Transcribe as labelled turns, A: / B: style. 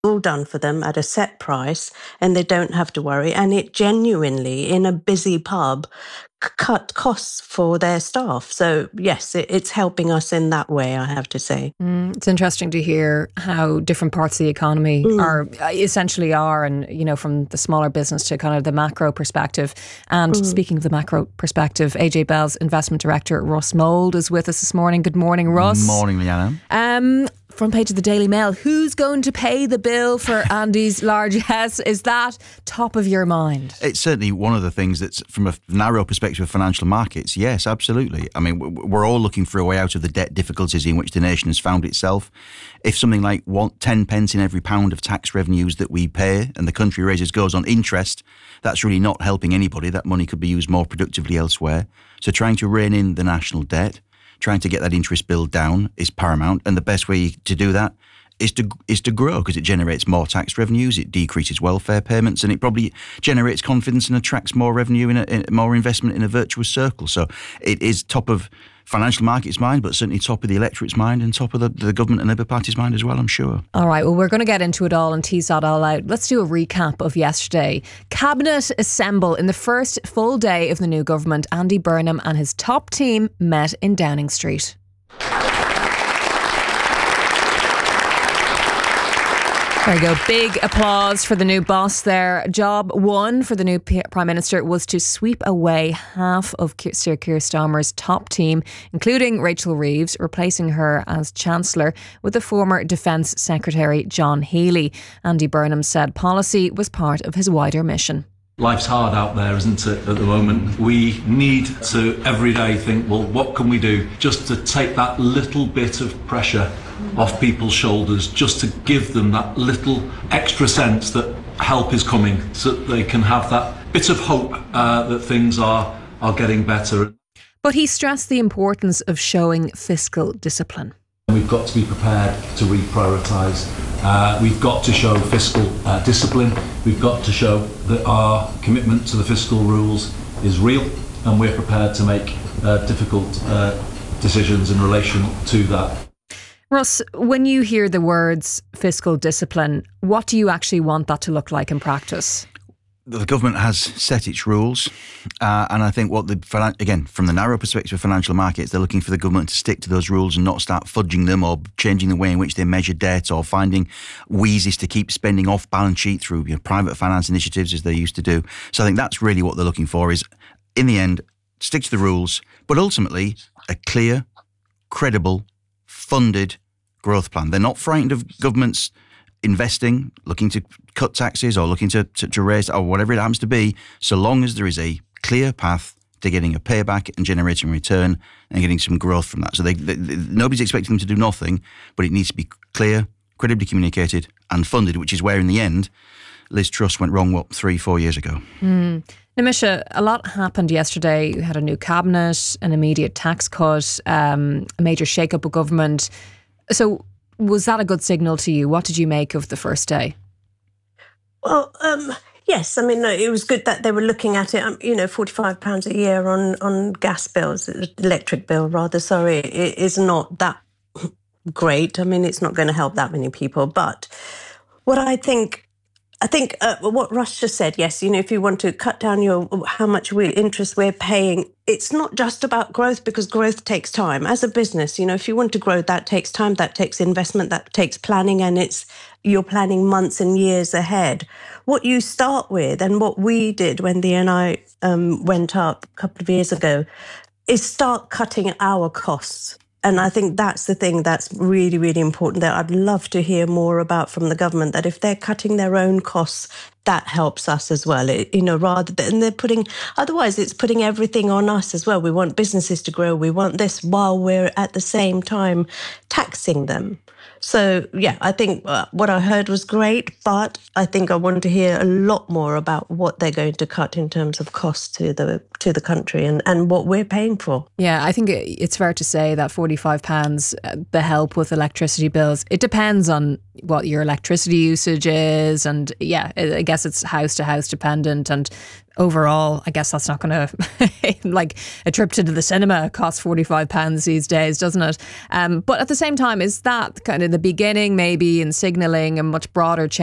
A: all done for them at a set price, and they don't have to worry. And it genuinely, in a busy pub, cut costs for their staff. So yes, it's helping us in that way, I have to say.
B: It's interesting to hear how different parts of the economy are, and from the smaller business to kind of the macro perspective. And speaking of the macro perspective, AJ Bell's investment director Russ Mould is with us this morning. Good morning, Russ.
C: Morning, Leanna.
B: Front page of the Daily Mail. Who's going to pay the bill for Andy's largesse? Is that top of your mind?
C: It's certainly one of the things that's, from a narrow perspective of financial markets, yes, absolutely. I mean, we're all looking for a way out of the debt difficulties in which the nation has found itself. If something like 10 pence in every pound of tax revenues that we pay and the country raises goes on interest, that's really not helping anybody. That money could be used more productively elsewhere. So trying to rein in the national debt, trying to get that interest bill down is paramount, and the best way to do that is to grow, because it generates more tax revenues, it decreases welfare payments, and it probably generates confidence and attracts more revenue in more investment in a virtuous circle. So it is top of financial markets' mind, but certainly top of the electorate's mind and top of the government and Labour Party's mind as well, I'm sure.
B: All right, well, we're going to get into it all and tease that all out. Let's do a recap of yesterday. Cabinet assemble in the first full day of the new government. Andy Burnham and his top team met in Downing Street. There you go. Big applause for the new boss there. Job one for the new Prime Minister was to sweep away half of Sir Keir Starmer's top team, including Rachel Reeves, replacing her as Chancellor with the former Defence Secretary John Healey. Andy Burnham said policy was part of his wider mission.
D: Life's hard out there, isn't it, at the moment? We need to every day think, well, what can we do just to take that little bit of pressure off people's shoulders, just to give them that little extra sense that help is coming, so that they can have that bit of hope that things are getting better.
B: But he stressed the importance of showing fiscal discipline.
D: We've got to be prepared to reprioritise. We've got to show fiscal discipline. We've got to show that our commitment to the fiscal rules is real, and we're prepared to make difficult decisions in relation to that.
B: Russ, when you hear the words fiscal discipline, what do you actually want that to look like in practice?
C: The government has set its rules, and I think again, from the narrow perspective of financial markets, they're looking for the government to stick to those rules and not start fudging them or changing the way in which they measure debt or finding wheezes to keep spending off balance sheet through private finance initiatives as they used to do. So I think that's really what they're looking for, is, in the end, stick to the rules, but ultimately a clear, credible, funded growth plan. They're not frightened of governments investing, looking to cut taxes or looking to raise, or whatever it happens to be, so long as there is a clear path to getting a payback and generating a return and getting some growth from that. So nobody's expecting them to do nothing, but it needs to be clear, credibly communicated and funded, which is where, in the end, Liz Truss went wrong, 3-4 years ago.
B: Now, Misha, a lot happened yesterday. We had a new cabinet, an immediate tax cut, a major shake-up of government. So was that a good signal to you? What did you make of the first day?
A: Well, yes. I mean, it was good that they were looking at it. £45 a year on gas bills, electric bill rather, sorry, it is not that great. I mean, it's not going to help that many people. But what I think what Russ just said, yes, if you want to cut down how much interest we're paying, it's not just about growth, because growth takes time. As a business, if you want to grow, that takes time, that takes investment, that takes planning, and you're planning months and years ahead. What you start with, and what we did when the NI went up a couple of years ago, is start cutting our costs. And I think that's the thing that's really, really important, that I'd love to hear more about from the government, that if they're cutting their own costs, that helps us as well, rather than otherwise it's putting everything on us as well. We want businesses to grow. We want this while we're at the same time taxing them. So, yeah, I think what I heard was great, but I think I want to hear a lot more about what they're going to cut in terms of costs to the country and what we're paying for.
B: Yeah, I think it's fair to say that £45, the help with electricity bills, it depends on what your electricity usage is, and yeah, I guess it's house to house dependent. And overall, I guess that's not going to like a trip to the cinema costs £45 these days, doesn't it? But at the same time, is that kind of the beginning, maybe, in signalling a much broader change